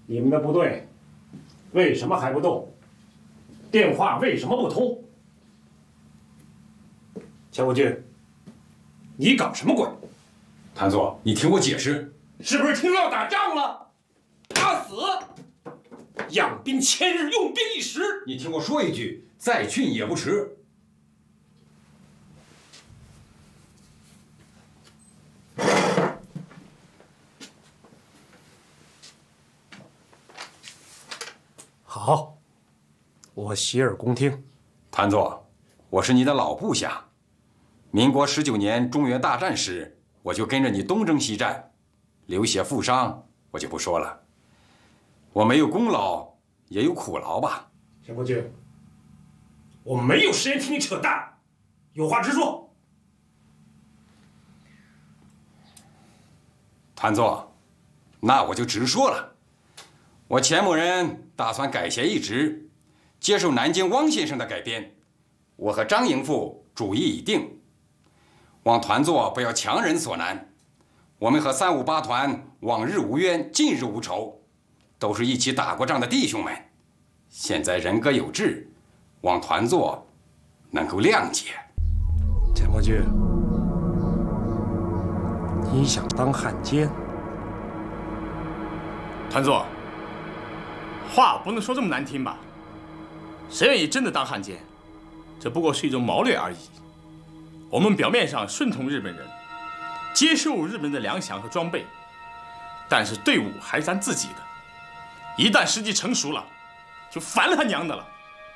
你们的部队为什么还不动？电话为什么不通？钱国军，你搞什么鬼？ 谭座，你听我解释， 是不是听说要打仗了？打死！养兵千日，用兵一时。 你听我说一句，再训也不迟。 好，我洗耳恭听。 谭座，我是你的老部下，民国19年中原大战时，我就跟着你东征西战，流血负伤，我就不说了。我没有功劳，也有苦劳吧？ 钱国军，我没有时间听你扯淡，有话直说。 谭座，那我就直说了。我钱某人打算改弦易帜，接受南京汪先生的改编。我和张营副主意已定，望团座不要强人所难。我们和358团往日无冤，近日无仇，都是一起打过仗的弟兄们。现在人各有志，望团座能够谅解。 钱伯钧，你想当汉奸？ 团座，话不能说这么难听吧？谁愿意真的当汉奸？这不过是一种谋略而已。我们表面上顺从日本人，接受日本的粮饷和装备，但是队伍还是咱自己的。一旦时机成熟了，就烦了他娘的了。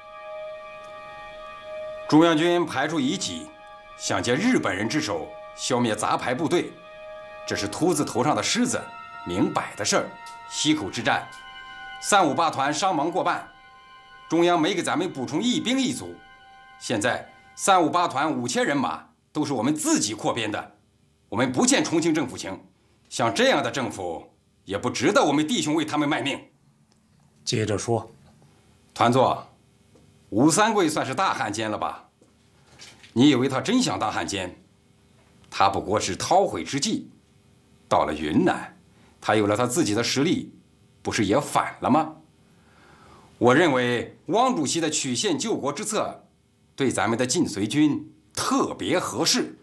中央军排除异己，想借日本人之手消灭杂牌部队，这是秃子头上的虱子，明摆的事儿。溪口之战，358团伤亡过半，中央没给咱们补充一兵一卒。现在358团5000人马都是我们自己扩编的，我们不见重庆政府情，像这样的政府也不值得我们弟兄为他们卖命。 接着说， 团座，吴三桂算是大汉奸了吧？你以为他真想当汉奸？他不过是韬晦之计。到了云南，他有了他自己的实力，不是也反了吗？我认为汪主席的曲线救国之策，对咱们的晋绥军特别合适。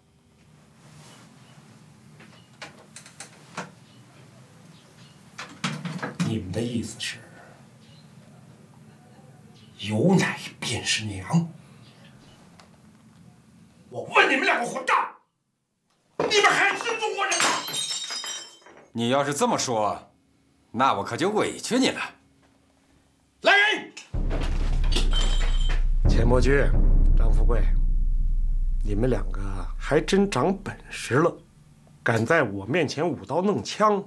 你们的意思是，有奶便是娘？我问你们两个混账，你们还是中国人吗？ 你要是这么说，那我可就委屈你了。 来人！钱伯钧、张富贵，你们两个还真长本事了，敢在我面前舞刀弄枪，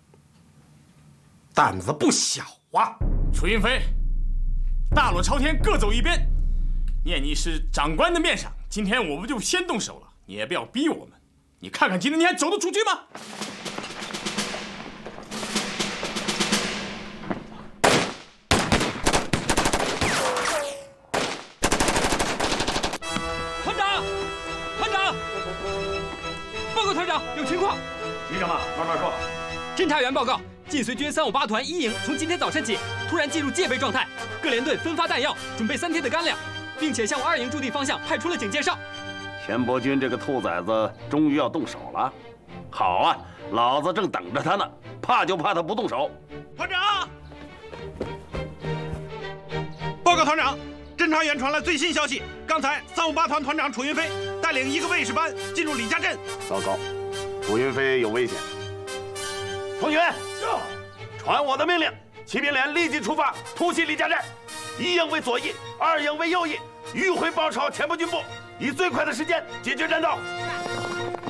胆子不小啊！ 楚云飞，大路朝天，各走一边。念你是长官的面上，今天我们就先动手了，你也不要逼我们。你看看今天你还走得出去吗？ 有情况， 急什么？慢慢说。 侦察员报告，晋绥军358团1营从今天早晨起突然进入戒备状态，各连队分发弹药，准备3天的干粮，并且向2营驻地方向派出了警戒哨。 钱伯钧这个兔崽子终于要动手了，好啊，老子正等着他呢，怕就怕他不动手。 团长，报告团长，侦察员传来最新消息，刚才358团团长楚云飞带领1个卫士班进入李家镇。 糟糕，楚云飞有危险。同学们，传我的命令，骑兵连立即出发，突袭李家镇。1营为左翼，2营为右翼，迂回包抄前部军部，以最快的时间解决战斗。